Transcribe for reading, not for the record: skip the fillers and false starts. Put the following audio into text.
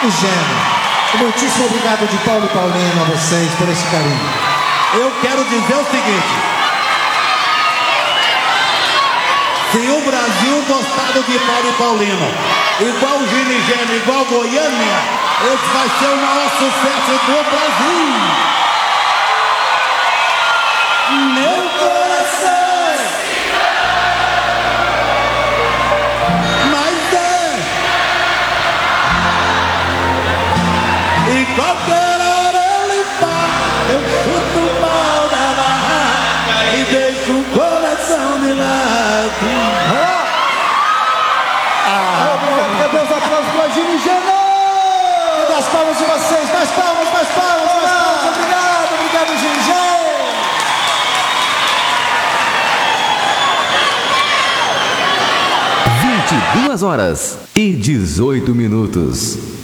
e Gênio. Muitíssimo obrigado de Paulo e Paulino a vocês por esse carinho. Eu quero dizer o seguinte: se o Brasil gostado de Paulo e Paulino, igual o Gino e Gênio, igual Goiânia, esse vai ser o maior sucesso do Brasil. Meu coração. Mas é. E qualquer hora ele fala, eu chuto o pau da barraca e deixo o coração de lado. Cadê os aplausos para Gino e Gênio? Das palmas de vocês, mais palmas, mais palmas, mais palmas. Obrigado, Gino e Gênio. 22 horas e 18 minutos.